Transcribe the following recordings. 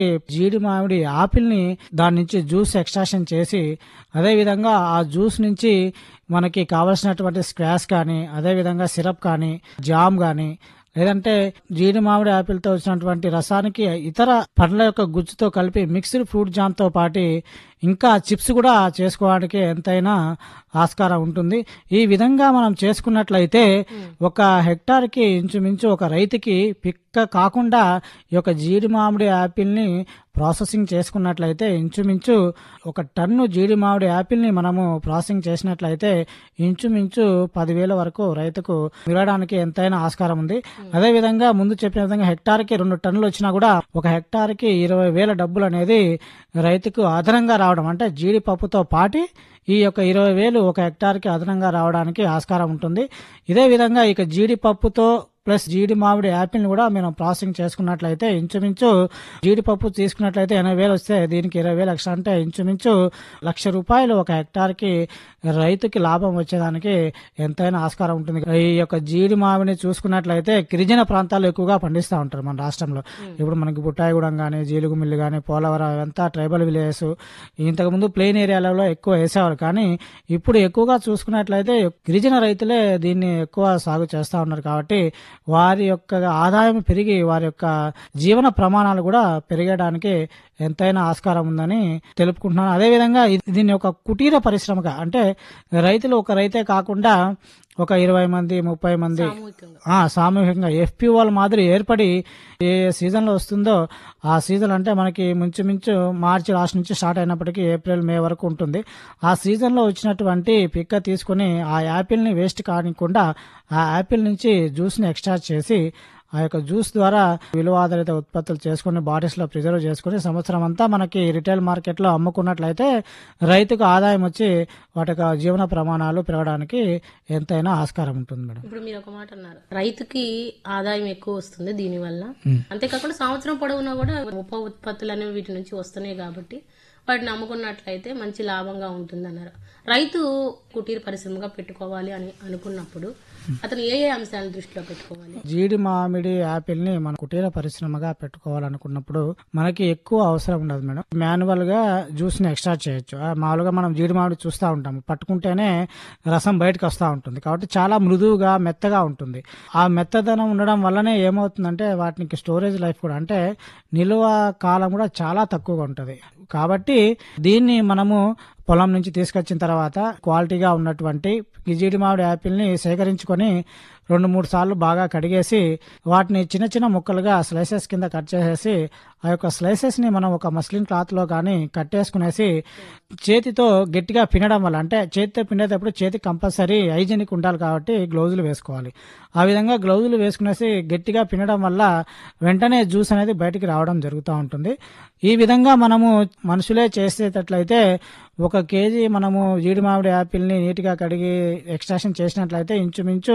జీడి మామిడి ఆపిల్ని దాని నుంచి జ్యూస్ ఎక్స్ట్రాక్షన్ చేసి అదేవిధంగా ఆ జ్యూస్ నుంచి మనకి కావలసినటువంటి స్క్వాష్ కానీ అదేవిధంగా సిరప్ కానీ జామ్ కానీ లేదంటే జీడి మామిడి ఆపిల్తో వచ్చినటువంటి రసానికి ఇతర పండ్ల యొక్క గుజ్జుతో కలిపి మిక్స్డ్ ఫ్రూట్ జామ్తో పాటు ఇంకా చిప్స్ కూడా చేసుకోవడానికి ఎంతైనా ఆస్కారం ఉంటుంది. ఈ విధంగా మనం చేసుకున్నట్లయితే ఒక హెక్టార్కి ఇంచుమించు ఒక రైతుకి పిక్క కాకుండా ఈ యొక్క జీడి మామిడి యాపిల్ని ప్రాసెసింగ్ చేసుకున్నట్లయితే ఇంచుమించు 1 టన్ను జీడి మామిడి యాపిల్ని మనము ప్రాసెసింగ్ చేసినట్లయితే ఇంచుమించు 10,000 వరకు రైతుకు మిగలడానికి ఎంతైనా ఆస్కారం ఉంది. అదేవిధంగా ముందు చెప్పిన విధంగా హెక్టార్కి 2 టన్నులు వచ్చినా కూడా ఒక హెక్టార్కి 20,000 డబ్బులు అనేది రైతుకు అదనంగా రావడం, అంటే జీడిపప్పుతో పాటి ఈ యొక్క 20,000 ఒక హెక్టార్కి అదనంగా రావడానికి ఆస్కారం ఉంటుంది. ఇదే విధంగా ఇక జీడిపప్పుతో ప్లస్ జీడి మామిడి యాపిల్ని కూడా మనం ప్రాసెసింగ్ చేసుకున్నట్లయితే ఇంచుమించు జీడిపప్పు తీసుకున్నట్లయితే 80,000 వస్తే దీనికి 20,000 ఎక్స్ట్రా అంటే ఇంచుమించు ₹1,00,000 ఒక హెక్టార్కి రైతుకి లాభం వచ్చేదానికి ఎంతైనా ఆస్కారం ఉంటుంది. ఈ యొక్క జీడి మామిడిని చూసుకున్నట్లయితే గిరిజన ప్రాంతాల్లో ఎక్కువగా పండిస్తూ ఉంటారు మన రాష్ట్రంలో. ఇప్పుడు మనకి బుట్టాయిగూడెం కానీ, జీలుగుమిల్లి కానీ, పోలవరం అవంతా ట్రైబల్ విలేజెస్. ఇంతకుముందు ప్లెయిన్ ఏరియాలలో ఎక్కువ వేసేవారు, కానీ ఇప్పుడు ఎక్కువగా చూసుకున్నట్లయితే గిరిజన రైతులే దీన్ని ఎక్కువ సాగు చేస్తూ ఉన్నారు. కాబట్టి వారి యొక్క ఆదాయం పెరిగి వారి యొక్క జీవన ప్రమాణాలు కూడా పెరిగడానికి ఎంతైనా ఆస్కారం ఉందని తెలుపుకుంటున్నాను. అదేవిధంగా దీన్ని ఒక కుటీర పరిశ్రమగా, అంటే రైతులు ఒక రైతే కాకుండా ఒక 20 మంది 30 మంది సామూహికంగా FPOల మాదిరి ఏర్పడి ఏ సీజన్లో వస్తుందో ఆ సీజన్, అంటే మనకి మించుమించు మార్చి లాస్ట్ నుంచి స్టార్ట్ అయినప్పటికీ ఏప్రిల్ మే వరకు ఉంటుంది. ఆ సీజన్లో వచ్చినటువంటి పిక్క తీసుకుని ఆ యాపిల్ని వేస్ట్ కానికుండా ఆ యాపిల్ నుంచి జ్యూస్ని ఎక్స్ట్రాక్ట్ చేసి ఆ యొక్క జ్యూస్ ద్వారా విలువ ఆధారిత ఉత్పత్తులు చేసుకుని బాటిల్స్లో ప్రిజర్వ్ చేసుకుని సంవత్సరం అంతా మనకి రిటైల్ మార్కెట్లో అమ్ముకున్నట్లయితే రైతుకు ఆదాయం వచ్చి వాటి యొక్క జీవన ప్రమాణాలు పెరగడానికి ఎంతైనా ఆస్కారం ఉంటుంది మేడం. ఇప్పుడు మీరు ఒక మాట అన్నారు, రైతుకి ఆదాయం ఎక్కువ వస్తుంది దీనివల్ల. అంతేకాకుండా సంవత్సరం పొడవునా కూడా ఉప ఉత్పత్తులు అనేవి వీటి నుంచి వస్తున్నాయి కాబట్టి వాటిని అమ్ముకున్నట్లయితే మంచి లాభంగా ఉంటుంది అన్నారు. రైతు కుటీర పరిశ్రమగా పెట్టుకోవాలి అని అనుకున్నప్పుడు అతను ఏ అంశాలను దృష్టిలో పెట్టుకోవాలి? జీడి మామిడి యాపిల్ ని మన కుటీర పరిశ్రమగా పెట్టుకోవాలనుకున్నప్పుడు మనకి ఎక్కువ అవసరం ఉండదు మేడం. మాన్యువల్ గా జ్యూస్ ని ఎక్స్ట్రాక్ట్ చేయొచ్చు. మామూలుగా మనం జీడి మామిడి చూస్తూ ఉంటాము, పట్టుకుంటేనే రసం బయటకు వస్తూ ఉంటుంది. కాబట్టి చాలా మృదువుగా మెత్తగా ఉంటుంది. ఆ మెత్తదనం ఉండడం వల్లనే ఏమవుతుందంటే వాటికి స్టోరేజ్ లైఫ్ కూడా, అంటే నిల్వ కాలం కూడా చాలా తక్కువగా ఉంటుంది. కాబట్టి దీన్ని మనము పొలం నుంచి తీసుకొచ్చిన తర్వాత క్వాలిటీగా ఉన్నటువంటి జీడి మామిడి యాపిల్ని సేకరించుకొని 2-3 సార్లు బాగా కడిగేసి వాటిని చిన్న చిన్న ముక్కలుగా స్లైసెస్ కింద కట్ చేసేసి ఆ యొక్క స్లైసెస్ని మనం ఒక మస్లిన్ క్లాత్లో కానీ కట్టేసుకునేసి చేతితో గట్టిగా పిండడం వల్ల, అంటే చేతితో పిండేటప్పుడు చేతికి కంపల్సరీ హైజీనిక్ ఉండాలి కాబట్టి గ్లౌజులు వేసుకోవాలి. ఆ విధంగా గ్లౌజులు వేసుకునేసి గట్టిగా పిండడం వల్ల వెంటనే జ్యూస్ అనేది బయటికి రావడం జరుగుతూ ఉంటుంది. ఈ విధంగా మనము మనుషులే చేసేటట్లయితే 1 కేజీ మనము జీడి మామిడి యాపిల్ని నీట్గా కడిగి ఎక్స్ట్రాక్షన్ చేసినట్లయితే ఇంచుమించు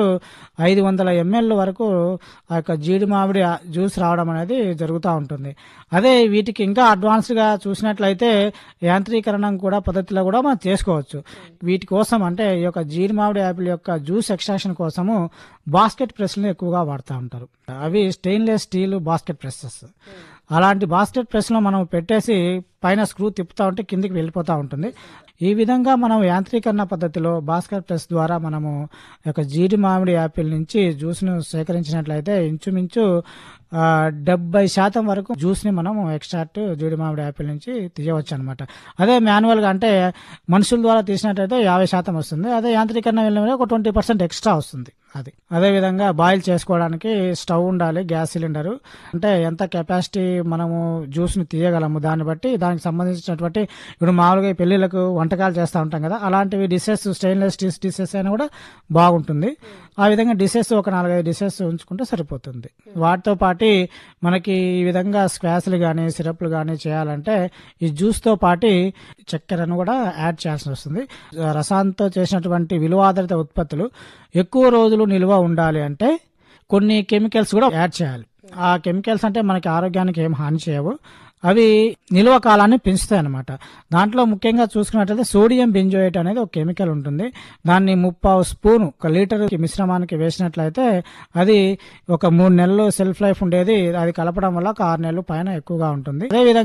500 ml వరకు ఆ యొక్క జీడి మామిడి జ్యూస్ రావడం అనేది జరుగుతూ ఉంటుంది. అదే వీటికి ఇంకా అడ్వాన్స్గా చూసినట్లయితే యాంత్రీకరణం కూడా పద్ధతిలో కూడా మనం చేసుకోవచ్చు. వీటి కోసం, అంటే ఈ యొక్క జీడి మామిడి యాపిల్ యొక్క జ్యూస్ ఎక్స్ట్రాక్షన్ కోసము బాస్కెట్ ప్రెస్లను ఎక్కువగా వాడుతూ ఉంటారు. అవి స్టెయిన్లెస్ స్టీల్ బాస్కెట్ ప్రెసెస్. అలాంటి బాస్కెట్ ప్రెస్లో మనం పెట్టేసి పైన స్క్రూ తిప్పుతూ ఉంటే కిందికి వెళ్ళిపోతూ ఉంటుంది. ఈ విధంగా మనం యాంత్రీకరణ పద్ధతిలో బాస్కెట్ ప్రెస్ ద్వారా మనము యొక్క జీడి మామిడి యాపిల్ నుంచి జ్యూస్ను సేకరించినట్లయితే ఇంచుమించు 70% వరకు జ్యూస్ని మనం ఎక్స్ట్రాక్ట్ జీడి మామిడి యాపిల్ నుంచి తీయవచ్చు అనమాట. అదే మాన్యువల్గా, అంటే మనుషుల ద్వారా తీసినట్లయితే 50% వస్తుంది. అదే యాంత్రీకరణ వెళ్ళిన ఒక 20% ఎక్స్ట్రా వస్తుంది. అదే విధంగా బాయిల్ చేసుకోవడానికి స్టవ్ ఉండాలి, గ్యాస్ సిలిండరు. అంటే ఎంత కెపాసిటీ మనము జ్యూస్ని తీయగలము దాన్ని బట్టి దానికి సంబంధించినటువంటి, ఇప్పుడు మామూలుగా పెళ్లిళ్ళకు వంటకాలు చేస్తూ ఉంటాం కదా, అలాంటివి డిషెస్ స్టెయిన్లెస్ స్టీల్ డిషెస్ అయినా కూడా బాగుంటుంది. ఆ విధంగా డిషెస్ ఒక 4-5 డిషెస్ ఉంచుకుంటే సరిపోతుంది. వాటితో పాటు మనకి ఈ విధంగా స్క్వాష్లు కానీ సిరప్లు కానీ చేయాలంటే ఈ జ్యూస్తో పాటు చక్కెరను కూడా యాడ్ చేయాల్సి వస్తుంది. రసాంతో చేసినటువంటి విలువ ఆధారిత ఉత్పత్తులు ఎక్కువ రోజులు నిల్వ ఉండాలి అంటే కొన్ని కెమికల్స్ కూడా యాడ్ చేయాలి. ఆ కెమికల్స్ అంటే మనకి ఆరోగ్యానికి ఏం హాని చేయవు. అవి నిల్వ కాలాన్ని పెంచుతాయి అన్నమాట. దాంట్లో ముఖ్యంగా చూసుకున్నట్లయితే సోడియం బెంజోయేట్ అనేది ఒక కెమికల్ ఉంటుంది. దాన్ని 30 స్పూను ఒక లీటర్ మిశ్రమానికి వేసినట్లయితే అది ఒక 3 నెలలు సెల్ఫ్ లైఫ్ ఉండేది. అది కలపడం వల్ల ఒక 6 నెలలు పైన ఎక్కువగా ఉంటుంది. అదేవిధంగా